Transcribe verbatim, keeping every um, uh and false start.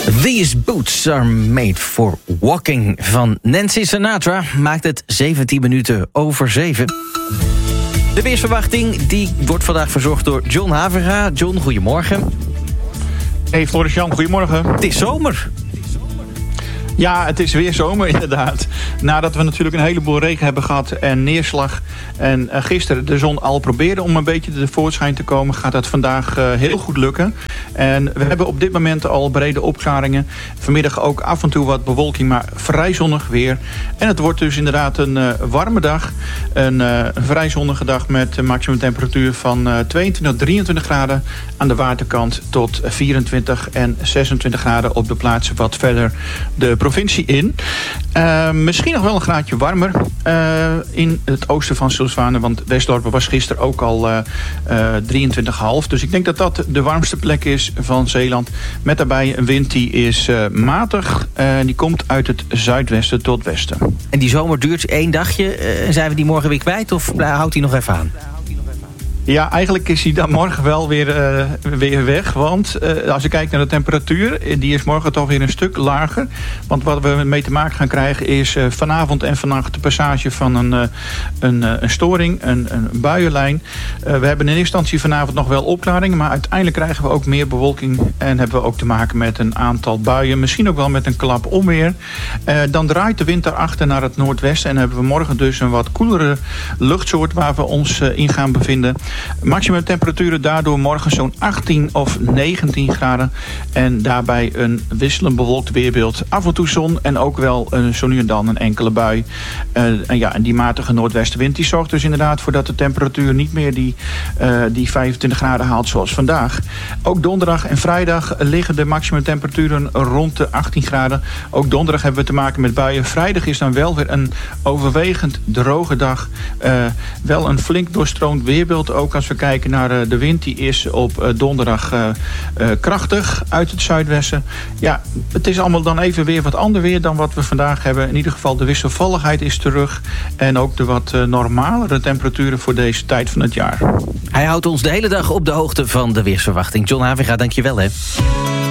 These boots are made for walking van Nancy Sinatra maakt het zeventien minuten over zeven. De weersverwachting die wordt vandaag verzorgd door John Havera. John, goedemorgen. Hey Floris-Jan, goedemorgen. Het is zomer. Ja, het is weer zomer inderdaad. Nadat we natuurlijk een heleboel regen hebben gehad en neerslag. En uh, gisteren de zon al probeerde om een beetje de voorschijn te komen, gaat dat vandaag uh, heel goed lukken. En we hebben op dit moment al brede opklaringen. Vanmiddag ook af en toe wat bewolking, maar vrij zonnig weer. En het wordt dus inderdaad een uh, warme dag. Een, uh, een vrij zonnige dag met een maximum temperatuur van uh, tweeëntwintig tot drieëntwintig graden aan de waterkant tot vierentwintig en zesentwintig graden op de plaatsen wat verder de provincie in. Uh, misschien nog wel een graadje warmer uh, in het oosten van Silswane, want Westdorpen was gisteren ook al uh, uh, drieëntwintig komma vijf. Dus ik denk dat dat de warmste plek is van Zeeland. Met daarbij een wind die is uh, matig. Uh, die komt uit het zuidwesten tot westen. En die zomer duurt één dagje. Uh, zijn we die morgen weer kwijt of houdt hij nog even aan? Ja, eigenlijk is hij dan morgen wel weer, uh, weer weg. Want uh, als je kijkt naar de temperatuur, die is morgen toch weer een stuk lager. Want wat we mee te maken gaan krijgen is uh, vanavond en vannacht de passage van een, uh, een, uh, een storing, een, een buienlijn. Uh, we hebben in eerste instantie vanavond nog wel opklaringen, maar uiteindelijk krijgen we ook meer bewolking. En hebben we ook te maken met een aantal buien, misschien ook wel met een klap onweer. Uh, dan draait de wind daarachter naar het noordwesten en hebben we morgen dus een wat koelere luchtsoort waar we ons uh, in gaan bevinden. Maximum temperaturen daardoor morgen zo'n achttien of negentien graden. En daarbij een wisselend bewolkt weerbeeld. Af en toe zon en ook wel uh, zo nu en dan een enkele bui. Uh, en ja, en die matige noordwestenwind die zorgt dus inderdaad voor dat de temperatuur niet meer die, uh, die vijfentwintig graden haalt zoals vandaag. Ook donderdag en vrijdag liggen de maximum temperaturen rond de achttien graden. Ook donderdag hebben we te maken met buien. Vrijdag is dan wel weer een overwegend droge dag. Uh, wel een flink doorstroomd weerbeeld ook. Als we kijken naar de wind, die is op donderdag uh, uh, krachtig uit het zuidwesten. Ja, het is allemaal dan even weer wat ander weer dan wat we vandaag hebben. In ieder geval de wisselvalligheid is terug. En ook de wat uh, normalere temperaturen voor deze tijd van het jaar. Hij houdt ons de hele dag op de hoogte van de weersverwachting. John Havega, dank je wel hè.